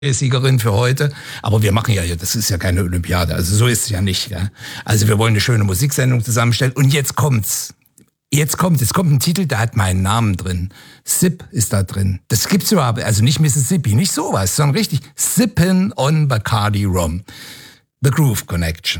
Siegerin für heute. Aber wir machen ja, das ist ja keine Olympiade. Also so ist es ja nicht. Ja? Also wir wollen eine schöne Musiksendung zusammenstellen. Und jetzt kommt's. Jetzt kommt ein Titel, der hat meinen Namen drin. Sip ist da drin. Das gibt's überhaupt, also nicht Mississippi, nicht sowas, sondern richtig Sippin' on Bacardi Rum. The Groove Connection.